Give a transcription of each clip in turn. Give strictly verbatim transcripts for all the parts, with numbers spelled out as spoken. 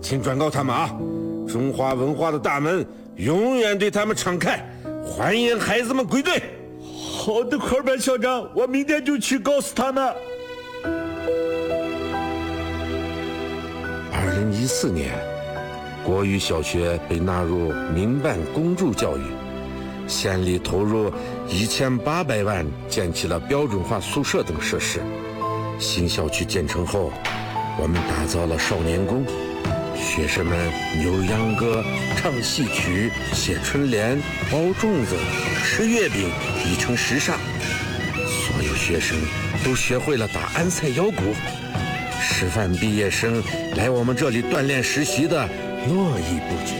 请转告他们啊，中华文化的大门永远对他们敞开，欢迎孩子们归队。 好的，科尔班校长，我明天就去告诉他们。 二零一四年，国语小学被纳入民办公助教育，县里投入一千八百万建起了标准化宿舍等设施。新校区建成后，我们打造了少年宫，学生们扭秧歌、唱戏曲、写春联、包粽子、吃月饼已成时尚。所有学生都学会了打安塞腰鼓，师范毕业生来我们这里锻炼实习的络绎不绝。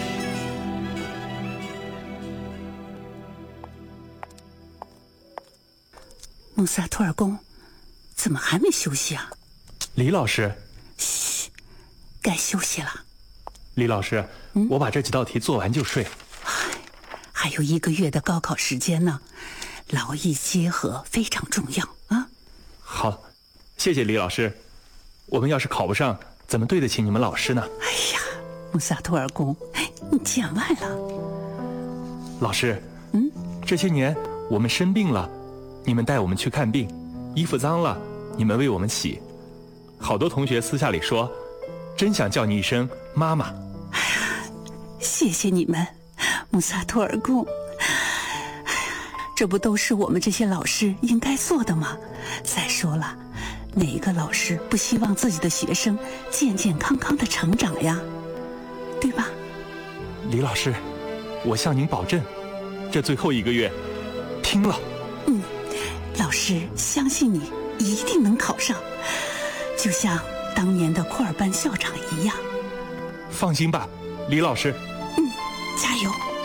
孟萨托尔公怎么还没休息啊？ 李老师， 嘘，该休息了。 李老师，嗯、我把这几道题做完就睡。 还有一个月的高考时间呢，劳逸结合非常重要啊。 好，谢谢李老师。我们要是考不上，怎么对得起你们老师呢？ 哎呀，穆萨托尔公，你见外了。 老师， 嗯， 这些年我们生病了，你们带我们去看病；衣服脏了，你们为我们洗。好多同学私下里说，真想叫你一声妈妈。 哎呀，谢谢你们，穆萨托尔公。哎呀，这不都是我们这些老师应该做的吗？再说了，哪一个老师不希望自己的学生健健康康的成长呀？对吧？ 李老师，我向您保证，这最后一个月拼了。 嗯，老师相信你一定能考上，就像当年的库尔班校长一样。 放心吧，李老师。 嗯，加油。